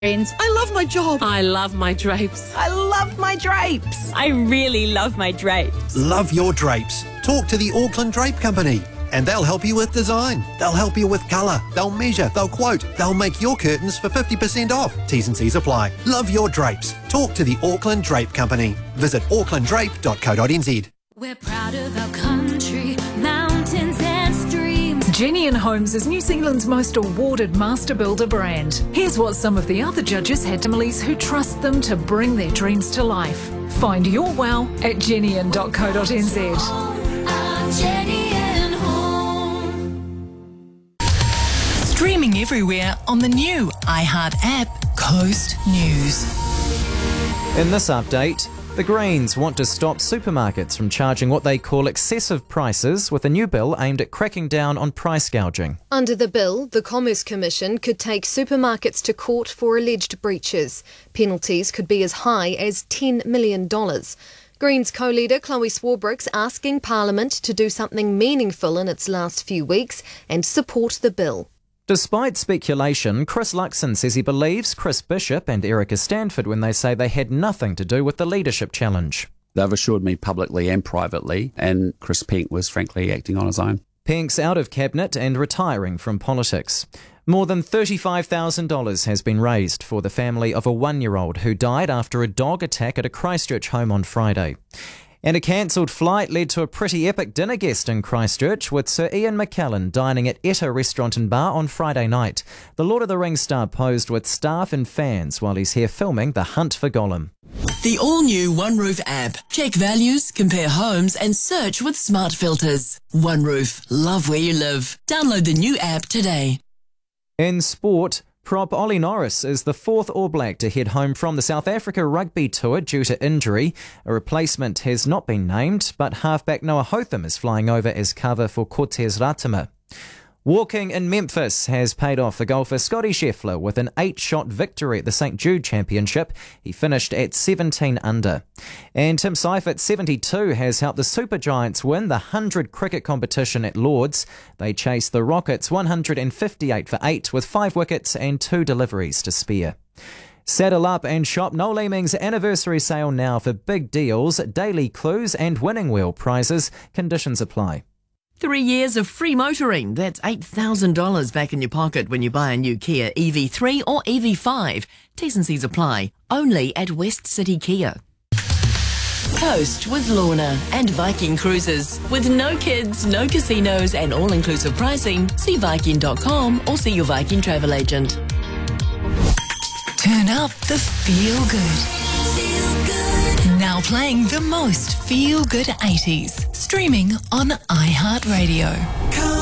Friends, I love my job. I love my drapes. I love my drapes. I really love my drapes. Love your drapes. Talk to the Auckland Drape Company and they'll help you with design. They'll help you with colour. They'll measure. They'll quote. They'll make your curtains for 50% off. T's and C's apply. Love your drapes. Talk to the Auckland Drape Company. Visit aucklanddrape.co.nz. We're proud of our country, mountains and streams. Genian Homes is New Zealand's most awarded master builder brand. Here's what some of the other judges had to families who trust them to bring their dreams to life. Find your wow at genian.co.nz. Genian Home. Streaming everywhere on the new iHeart app, Coast News. In this update, the Greens want to stop supermarkets from charging what they call excessive prices with a new bill aimed at cracking down on price gouging. Under the bill, the Commerce Commission could take supermarkets to court for alleged breaches. Penalties could be as high as $10 million. Greens co-leader Chloe Swarbrick's asking Parliament to do something meaningful in its last few weeks and support the bill. Despite speculation, Chris Luxon says he believes Chris Bishop and Erica Stanford when they say they had nothing to do with the leadership challenge. They've assured me publicly and privately, and Chris Penk was frankly acting on his own. Penk's out of cabinet and retiring from politics. More than $35,000 has been raised for the family of a 1-year-old who died after a dog attack at a Christchurch home on Friday. And a cancelled flight led to a pretty epic dinner guest in Christchurch, with Sir Ian McKellen dining at Etta Restaurant and Bar on Friday night. The Lord of the Rings star posed with staff and fans while he's here filming The Hunt for Gollum. The all-new OneRoof app. Check values, compare homes and search with smart filters. OneRoof. Love where you live. Download the new app today. In sport, prop Ollie Norris is the fourth All Black to head home from the South Africa rugby tour due to injury. A replacement has not been named, but halfback Noah Hotham is flying over as cover for Cortez Ratama. Walking in Memphis has paid off for golfer Scotty Scheffler with an 8-shot victory at the St Jude Championship. He finished at 17 under. And Tim Seifert, 72, has helped the Super Giants win the 100 cricket competition at Lords. They chased the Rockets 158 for 8 with 5 wickets and 2 deliveries to spare. Saddle up and shop Noel Leeming's anniversary sale now for big deals, daily clues and winning wheel prizes. Conditions apply. 3 years of free motoring. That's $8,000 back in your pocket when you buy a new Kia EV3 or EV5. T's and C's apply. Only at West City Kia. Coast with Lorna and Viking Cruises. With no kids, no casinos and all-inclusive pricing, see Viking.com or see your Viking travel agent. Turn up the feel good. Now playing the most feel good 80s. Streaming on iHeartRadio.